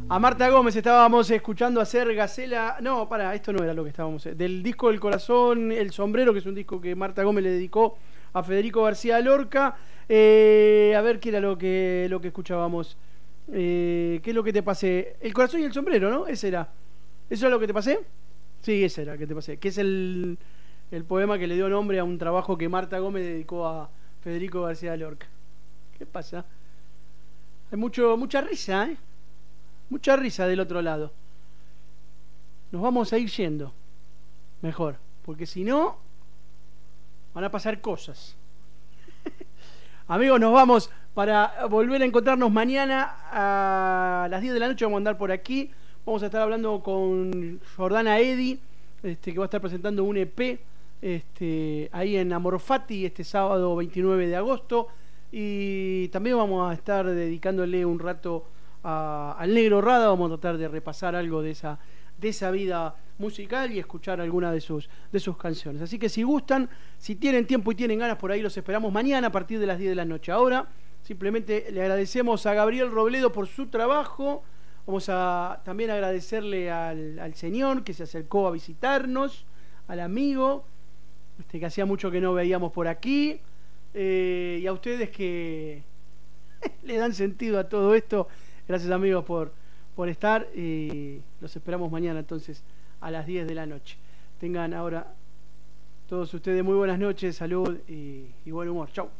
A Marta Gómez estábamos escuchando hacer Gacela. No, esto no era lo que estábamos. Del disco del corazón, El sombrero, que es un disco que Marta Gómez le dedicó a Federico García Lorca. A ver qué era lo que escuchábamos. ¿Qué es lo que te pasé? El corazón y el sombrero, ¿no? Ese era. ¿Eso es lo que te pasé? Sí, ese era el que te pasé. Que es el poema que le dio nombre a un trabajo que Marta Gómez dedicó a Federico García Lorca. ¿Qué pasa? Hay mucha risa, ¿eh? Mucha risa del otro lado. Nos vamos a ir yendo. Mejor. Porque si no, van a pasar cosas. Amigos, nos vamos para volver a encontrarnos mañana a las 10 de la noche. Vamos a andar por aquí. Vamos a estar hablando con Jordana Eddy, que va a estar presentando un EP ahí en Amorfati este sábado 29 de agosto. Y también vamos a estar dedicándole un rato al Negro Rada. Vamos a tratar de repasar algo de esa vida musical y escuchar alguna de sus canciones. Así que si gustan, si tienen tiempo y tienen ganas, por ahí los esperamos mañana a partir de las 10 de la noche. Ahora simplemente le agradecemos a Gabriel Robledo por su trabajo. Vamos a también agradecerle al señor que se acercó a visitarnos, al amigo que hacía mucho que no veíamos por aquí, y a ustedes que le dan sentido a todo esto. Gracias, amigos, por estar, y los esperamos mañana entonces a las 10 de la noche. Tengan ahora todos ustedes muy buenas noches, salud y buen humor. Chau.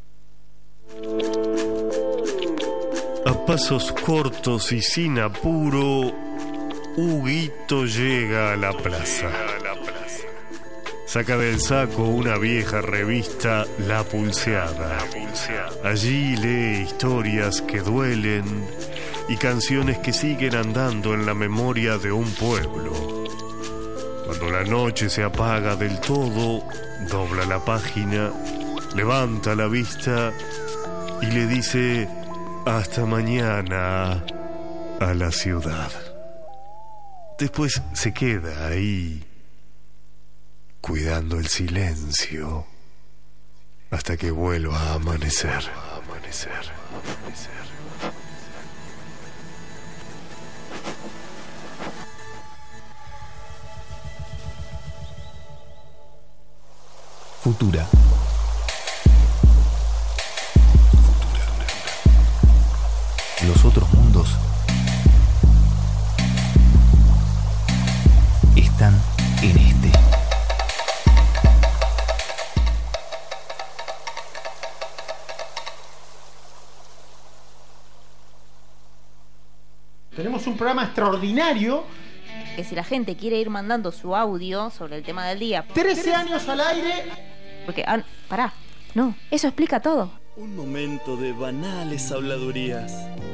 A pasos cortos y sin apuro, Huguito llega a la plaza. Saca del saco una vieja revista, La Pulseada. Allí lee historias que duelen y canciones que siguen andando en la memoria de un pueblo. Cuando la noche se apaga del todo, dobla la página, levanta la vista y le dice hasta mañana a la ciudad. Después se queda ahí, cuidando el silencio, hasta que vuelva a amanecer. Futura. Los otros mundos están en este. Tenemos un programa extraordinario. Que si la gente quiere ir mandando su audio sobre el tema del día. 13 años al aire. Porque, pará, no, eso explica todo. Un momento de banales habladurías.